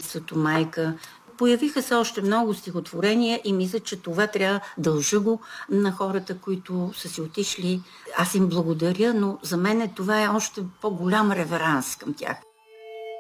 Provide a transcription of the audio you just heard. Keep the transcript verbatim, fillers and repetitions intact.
детството майка. Появиха се още много стихотворения и мисля, че това трябва дължа го на хората, които са си отишли. Аз им благодаря, но за мен това е още по-голям реверанс към тях.